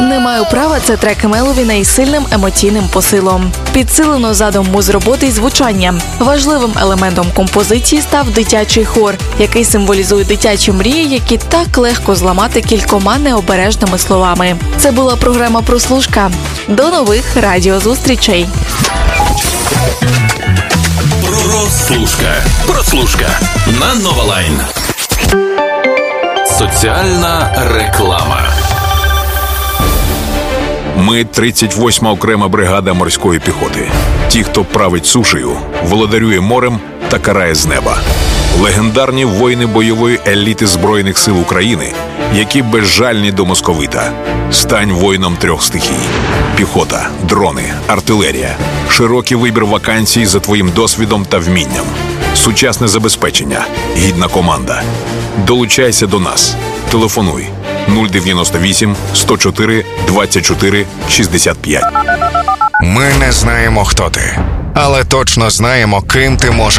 «Не маю права» – це трек Меловіна із сильним емоційним посилом. Підсилено задум муз-роботи і звучання. Важливим елементом композиції став дитячий хор, який символізує дитячі мрії, які так легко зламати кількома необережними словами. Це була програма «Прослушка». До нових радіозустрічей! Прослушка на Нова Лайн. Соціальна реклама. Ми 38-ма окрема бригада морської піхоти. Ті, хто править сушею, володарює морем та карає з неба. Легендарні воїни бойової еліти Збройних сил України, які безжальні до московита. Стань воїном 3 стихій. Піхота, дрони, артилерія. Широкий вибір вакансій за твоїм досвідом та вмінням. Сучасне забезпечення, гідна команда. Долучайся до нас. Телефонуй 098 104 24 65. Ми не знаємо, хто ти, але точно знаємо, ким ти можеш